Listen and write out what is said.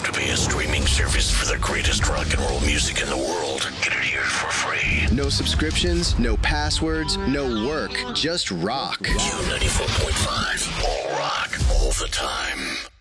to pay a streaming service for the greatest rock and roll music in the world. Get it here for free. No subscriptions, no passwords, no work, just rock. Q94.5. All rock, all the time.